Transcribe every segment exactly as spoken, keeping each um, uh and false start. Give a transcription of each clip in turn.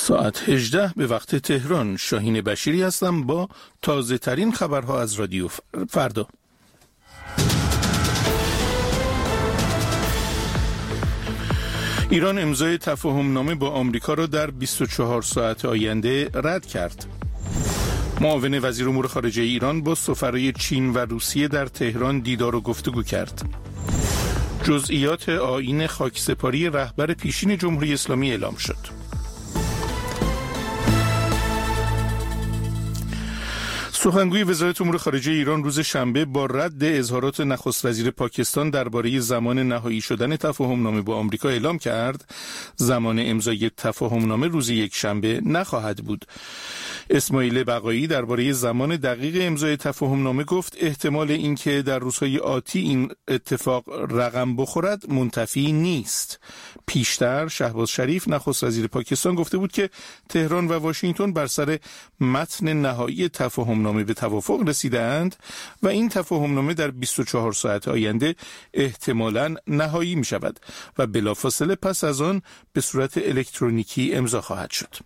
ساعت هجده به وقت تهران. شاهین بشیری هستم با تازه ترین خبرها از رادیو فردا. ایران امضای تفاهم نامه با آمریکا را در بیست و چهار ساعت آینده رد کرد. معاون وزیر امور خارجه ایران با سفرای چین و روسیه در تهران دیدار و گفتگو کرد. جزئیات آیین خاکسپاری رهبر پیشین جمهوری اسلامی اعلام شد. سخنگوی وزارت امور خارجه ایران روز شنبه با رد اظهارات نخست وزیر پاکستان درباره زمان نهایی شدن تفاهم نامه با آمریکا اعلام کرد زمان امضای تفاهم نامه روز یک شنبه نخواهد بود. اسماعیل بقایی درباره زمان دقیق امضای تفاهم نامه گفت احتمال اینکه در روزهای آتی این اتفاق رقم بخورد منتفی نیست. پیشتر شهباز شریف نخست وزیر پاکستان گفته بود که تهران و واشنگتن بر سر متن نهایی تفاهم نامه به توافق رسیدند و این تفاهم نامه در بیست و چهار ساعت آینده احتمالاً نهایی می شود و بلافاصله پس از آن به صورت الکترونیکی امضا خواهد شد.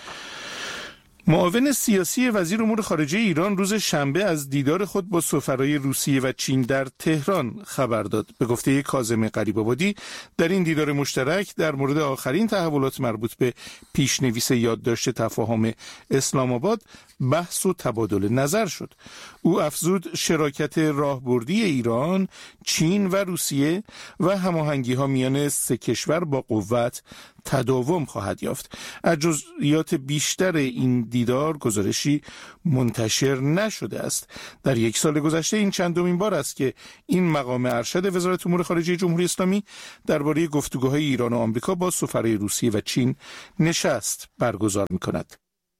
معاون سیاسی وزیر امور خارجه ایران روز شنبه از دیدار خود با سفرای روسیه و چین در تهران خبر داد. به گفته کاظم غریب‌آبادی در این دیدار مشترک در مورد آخرین تحولات مربوط به پیشنویس یادداشت تفاهم اسلام آباد بحث و تبادل نظر شد. او افزود شراکت راهبردی ایران، چین و روسیه و هماهنگی‌ها میان سه کشور با قوت تداوم خواهد یافت. از جزئیات بیشتر این دیدار گزارشی منتشر نشده است. در یک سال گذشته این چندمین بار است که این مقام ارشد وزارت امور خارجه جمهوری اسلامی درباره گفتگوهای ایران و آمریکا با سفرای روسیه و چین نشست برگزار می‌کند.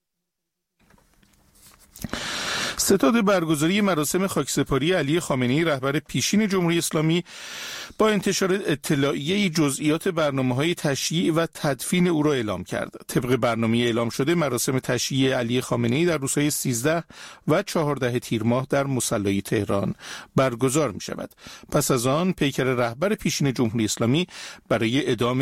ستاد برگزاری مراسم خاکسپاری علی خامنه‌ای رهبر پیشین جمهوری اسلامی با انتشار اطلاعیه جزئیات برنامه‌های تشییع و تدفین او را اعلام کرد. طبق برنامه اعلام شده مراسم تشییع علی خامنه‌ای در روزهای سیزده و چهارده تیر ماه در مصلی تهران برگزار می‌شود. پس از آن پیکر رهبر پیشین جمهوری اسلامی برای ادامه